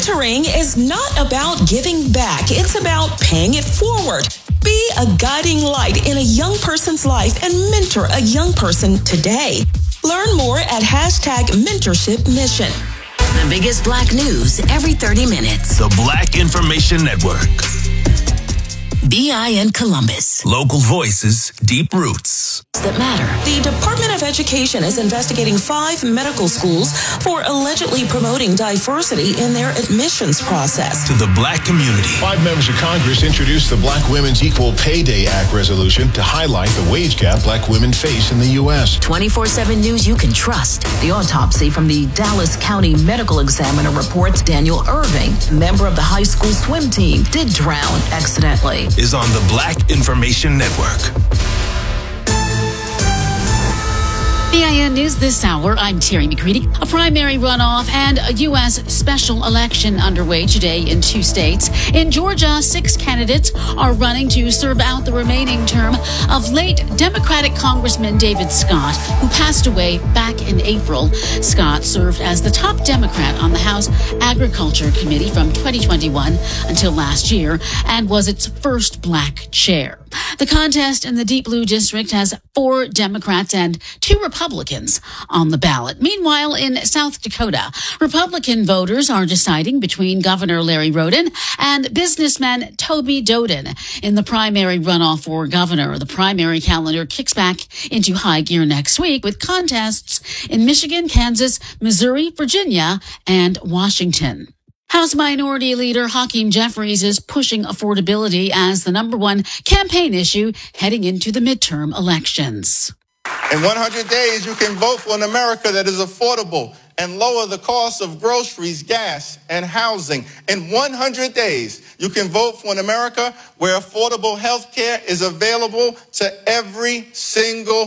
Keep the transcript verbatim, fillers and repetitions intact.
Mentoring is not about giving back. It's about paying it forward. Be a guiding light in a young person's life and mentor a young person today. Learn more at hashtag mentorship mission. The biggest black news every thirty minutes. The Black Information Network. B I N Columbus. Local voices, deep roots. That matter. The Department of Education is investigating five medical schools for allegedly promoting diversity in their admissions process. To the black community. Five members of Congress introduced the Black Women's Equal Pay Day Act resolution to highlight the wage gap black women face in the U S twenty-four seven news you can trust. The autopsy from the Dallas County Medical Examiner reports Daniel Irving, member of the high school swim team, did drown accidentally. Is on the Black Information Network. B I N News this hour. I'm Terry McCready. A primary runoff and a U S special election underway today in two states. In Georgia, six candidates are running to serve out the remaining term of late Democratic Congressman David Scott, who passed away back in April. Scott served as the top Democrat on the House Agriculture Committee from twenty twenty-one until last year and was its first black chair. The contest in the Deep Blue District has four Democrats and two Republicans on the ballot. Meanwhile, in South Dakota, Republican voters are deciding between Governor Larry Roden and businessman Toby Doden in the primary runoff for governor. The primary calendar kicks back into high gear next week with contests in Michigan, Kansas, Missouri, Virginia, and Washington. House Minority Leader Hakeem Jeffries is pushing affordability as the number one campaign issue heading into the midterm elections. In one hundred days, you can vote for an America that is affordable and lower the cost of groceries, gas, and housing. In one hundred days, you can vote for an America where affordable health care is available to every single